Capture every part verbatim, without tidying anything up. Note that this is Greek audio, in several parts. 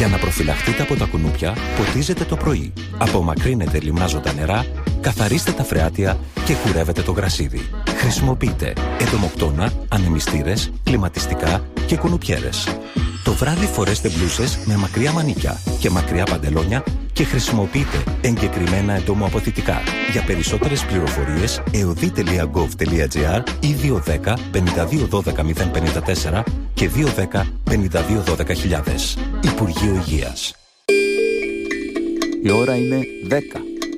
Για να προφυλαχτείτε από τα κουνούπια, ποτίζετε το πρωί. Απομακρύνετε λιμνάζοντα νερά, καθαρίστε τα φρεάτια και κουρεύετε το γρασίδι. Χρησιμοποιείτε εντομοκτώνα, ανεμιστήρες, κλιματιστικά και κουνουπιέρες. Το βράδυ φορέστε μπλούσες με μακριά μανίκια και μακριά παντελόνια και χρησιμοποιείτε εγκεκριμένα εντομοαποθητικά. Για περισσότερες πληροφορίες, εωδή τελεία γκοβ τελεία τζι άρ ή δύο δέκα πενήντα δύο δώδεκα μηδέν πενήντα τέσσερα και δύο δέκα πενήντα δύο δώδεκα χιλιάδες. Υπουργείο Υγείας. Η ώρα είναι δέκα.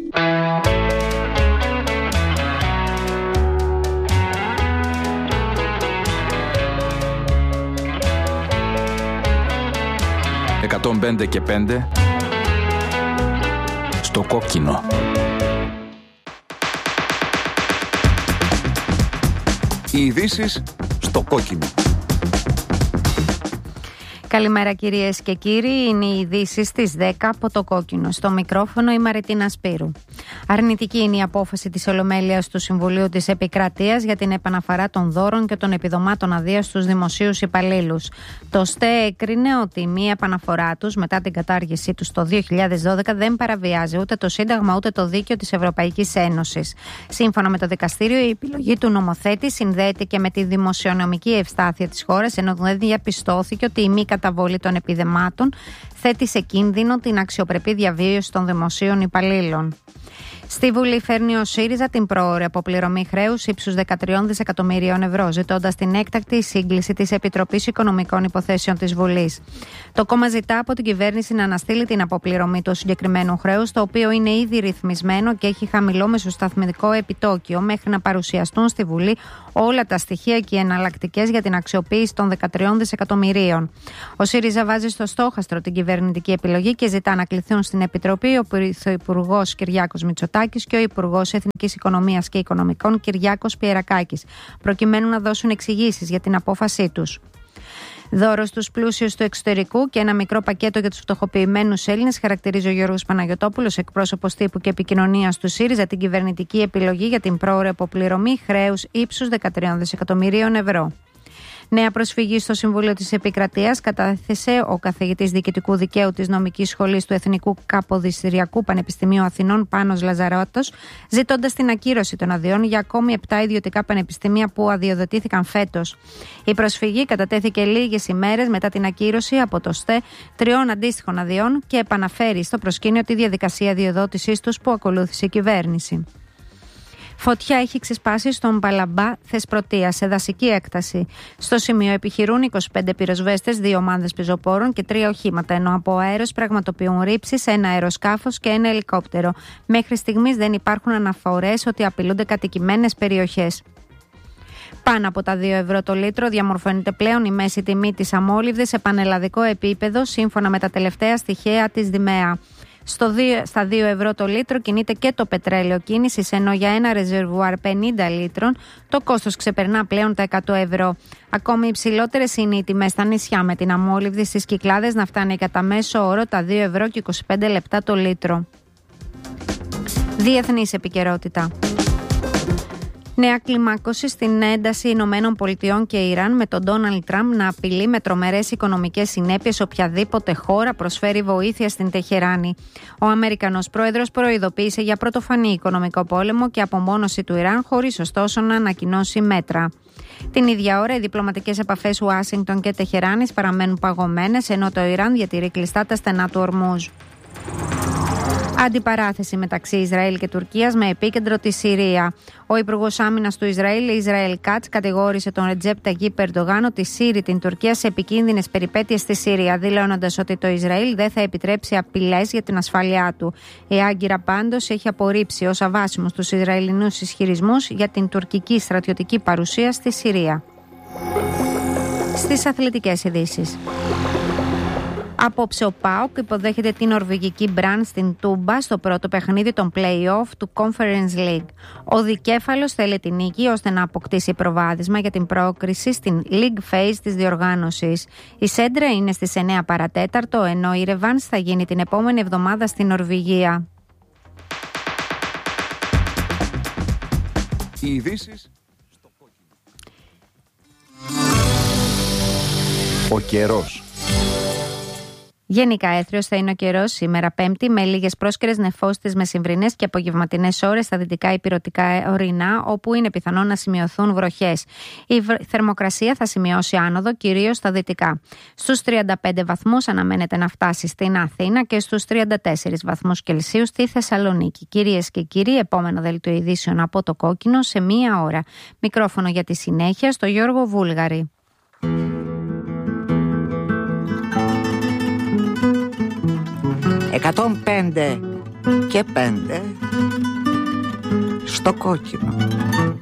εκατόν πέντε και πέντε στο κόκκινο. Οι ειδήσεις στο κόκκινο. Καλημέρα κυρίες και κύριοι, είναι οι ειδήσεις στις δέκα από το κόκκινο. Στο μικρόφωνο η Μαριτίνα Σπύρου. Αρνητική είναι η απόφαση της Ολομέλειας του Συμβουλίου της Επικρατείας για την επαναφορά των δώρων και των επιδομάτων αδείας στους δημοσίους υπαλλήλους. Το ΣΤΕ έκρινε ότι μία επαναφορά τους μετά την κατάργησή τους το δύο χιλιάδες δώδεκα δεν παραβιάζει ούτε το Σύνταγμα ούτε το Δίκαιο της Ευρωπαϊκής Ένωσης. Σύμφωνα με το δικαστήριο, η επιλογή του νομοθέτη συνδέεται και με τη δημοσιονομική ευστάθεια της χώρας, ενώ δεν διαπιστώθηκε ότι η μη καταβολή των επιδεμάτων θέτει σε κίνδυνο την αξιοπρεπή διαβίωση των δημοσίων υπαλλήλων. Στη Βουλή φέρνει ο ΣΥΡΙΖΑ την πρόωρη αποπληρωμή χρέους ύψους δεκατρία δισεκατομμυρίων ευρώ, ζητώντας την έκτακτη σύγκληση της Επιτροπής Οικονομικών Υποθέσεων της Βουλής. Το κόμμα ζητά από την κυβέρνηση να αναστείλει την αποπληρωμή του συγκεκριμένου χρέους, το οποίο είναι ήδη ρυθμισμένο και έχει χαμηλό μεσοσταθμικό επιτόκιο, μέχρι να παρουσιαστούν στη Βουλή όλα τα στοιχεία και οι εναλλακτικές για την αξιοποίηση των δεκατρία δισεκατομμυρίων. Ο ΣΥΡΙΖΑ βάζει στο στόχαστρο την κυβερνητική επιλογή και ζητά να κληθούν στην Επιτροπή ο Πρωθυπουργός Κυριάκος Μητσοτάκης και ο Υπουργός Εθνικής Οικονομίας και Οικονομικών Κυριάκος Πιερακάκης, προκειμένου να δώσουν εξηγήσεις για την απόφασή τους. Δώρο στους πλούσιους του εξωτερικού και ένα μικρό πακέτο για τους φτωχοποιημένους Έλληνες, χαρακτηρίζει ο Γιώργος Παναγιωτόπουλος, εκπρόσωπος τύπου και επικοινωνίας του ΣΥΡΙΖΑ, την κυβερνητική επιλογή για την πρόωρη αποπληρωμή χρέους ύψους δεκατρία δισεκατομμυρίων ευρώ. Νέα προσφυγή στο Συμβούλιο της Επικρατείας κατάθεσε ο καθηγητής Διοικητικού Δικαίου της Νομικής Σχολής του Εθνικού Καποδιστριακού Πανεπιστημίου Αθηνών, Πάνος Λαζαρώτος, ζητώντας την ακύρωση των αδειών για ακόμη επτά ιδιωτικά πανεπιστήμια που αδειοδοτήθηκαν φέτος. Η προσφυγή κατατέθηκε λίγες ημέρες μετά την ακύρωση από το ΣΤΕ τριών αντίστοιχων αδειών και επαναφέρει στο προσκήνιο τη διαδικασία αδειοδότησής τους που ακολούθησε η κυβέρνηση. Φωτιά έχει ξεσπάσει στον Παλαμπά Θεσπρωτεία σε δασική έκταση. Στο σημείο επιχειρούν είκοσι πέντε πυροσβέστες, δύο ομάδες πεζοπόρων και τρία οχήματα, ενώ από αέρος πραγματοποιούν ρήψεις ένα αεροσκάφος και ένα ελικόπτερο. Μέχρι στιγμής δεν υπάρχουν αναφορές ότι απειλούνται κατοικημένες περιοχές. Πάνω από τα δύο ευρώ το λίτρο διαμορφώνεται πλέον η μέση τιμή της αμόλυβδης σε πανελλαδικό επίπεδο, σύμφωνα με τα τελευταία στοιχεία της ΔΙΜΕΑ. Στο δύο, στα δύο ευρώ το λίτρο κινείται και το πετρέλαιο κίνησης, ενώ για ένα ρεζερβουάρ πενήντα λίτρων το κόστος ξεπερνά πλέον τα εκατό ευρώ. Ακόμη υψηλότερες είναι οι τιμές στα νησιά, με την αμόλυβδη στις Κυκλάδες να φτάνει κατά μέσο όρο τα δύο ευρώ και είκοσι πέντε λεπτά το λίτρο. Διεθνής επικαιρότητα. Νέα κλιμάκωση στην ένταση Ηνωμένων Πολιτειών και Ιράν, με τον Ντόναλντ Τραμπ να απειλεί με τρομερές οικονομικές συνέπειες οποιαδήποτε χώρα προσφέρει βοήθεια στην Τεχεράνη. Ο Αμερικανός πρόεδρος προειδοποίησε για πρωτοφανή οικονομικό πόλεμο και απομόνωση του Ιράν, χωρίς ωστόσο να ανακοινώσει μέτρα. Την ίδια ώρα, οι διπλωματικές επαφές Ουάσιγκτον και Τεχεράνης παραμένουν παγωμένες, ενώ το Ιράν διατηρεί κλειστά τα στενά του Ορμούζ. Αντιπαράθεση μεταξύ Ισραήλ και Τουρκίας με επίκεντρο τη Συρία. Ο Υπουργός Άμυνας του Ισραήλ, Ισραήλ Κάτς, κατηγόρησε τον Ρετζέπ Ταγίπ Ερντογάν ότι σύρει την Τουρκία σε επικίνδυνες περιπέτειες στη Συρία, δηλώνοντας ότι το Ισραήλ δεν θα επιτρέψει απειλές για την ασφάλειά του. Η Άγκυρα πάντως έχει απορρίψει ως αβάσιμους τους Ισραηλινούς ισχυρισμούς για την τουρκική στρατιωτική παρουσία στη Συρία. Στις αθλητικές ειδήσεις. Απόψε ο ΠΑΟΚ υποδέχεται την νορβηγική Μπραν στην Τούμπα στο πρώτο παιχνίδι των play-off του Conference League. Ο δικέφαλος θέλει την νίκη ώστε να αποκτήσει προβάδισμα για την πρόκριση στην League Phase της διοργάνωσης. Η σέντρα είναι στις εννέα παρατέταρτο, ενώ η ρεβάνς θα γίνει την επόμενη εβδομάδα στην Νορβηγία. Οι ειδήσεις στο κόκκινο. Ο καιρός. Γενικά έθριος θα είναι ο καιρός σήμερα Πέμπτη, με λίγες πρόσκαιρες νεφώστες μεσημβρινές και απογευματινές ώρες στα δυτικά υπηρετικά ορεινά, όπου είναι πιθανό να σημειωθούν βροχές. Η θερμοκρασία θα σημειώσει άνοδο, κυρίως στα δυτικά. Στους τριάντα πέντε βαθμούς αναμένεται να φτάσει στην Αθήνα και στους τριάντα τέσσερις βαθμούς Κελσίου στη Θεσσαλονίκη. Κυρίες και κύριοι, επόμενο δελτίο ειδήσεων από το Κόκκινο σε μία ώρα. Μικρόφωνο για τη συνέχεια στο Γιώργο Βούλγαρη. εκατόν πέντε και πέντε στο Κόκκινο.